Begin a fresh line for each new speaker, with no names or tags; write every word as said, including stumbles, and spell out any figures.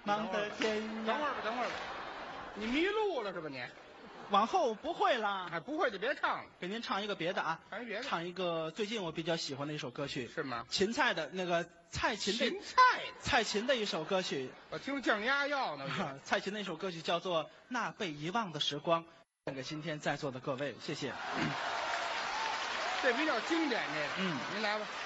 忙得天涯。
等会儿吧，等会儿吧，你迷路了是吧你？
往后不会啦，
哎，不会就别唱了，
给您唱一个别的啊，
唱一别的，
唱一个最近我比较喜欢的一首歌曲，
是吗？
芹菜的那个蔡琴的
芹菜，
蔡琴的一首歌曲，
我听降压药呢。
啊蔡琴的一首歌曲叫做《那被遗忘的时光》，献给今天在座的各位，谢谢。
这比较经典，这个，
嗯，
您来吧。